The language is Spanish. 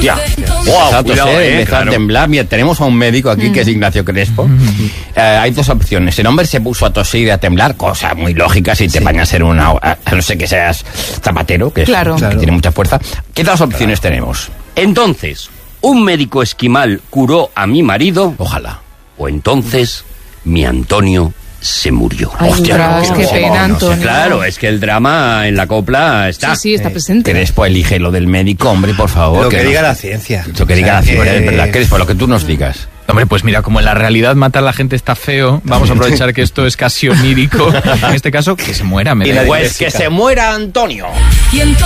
Hostia. Wow, empezó a temblar. Mira, tenemos a un médico aquí que es Ignacio Crespo. Hay dos opciones. El hombre se puso a toser y a temblar, cosa muy lógica si te bañas a ser a no ser que seas zapatero, que, Claro. que tiene mucha fuerza. ¿Qué otras opciones tenemos? Entonces, un médico esquimal curó a mi marido. Ojalá. O entonces, mi Antonio se murió. Ay, ostras, qué pena, Antonio. Claro, es que el drama en la copla está. Sí, está presente. Crespo, elige lo del médico, hombre, por favor. Lo que diga la ciencia. Lo que diga la ciencia, es verdad. Crespo, lo que tú nos digas. Hombre, pues mira, como en la realidad matar a la gente está feo, vamos a aprovechar que esto es casi onírico. En este caso, que se muera. Pues que se muera Antonio.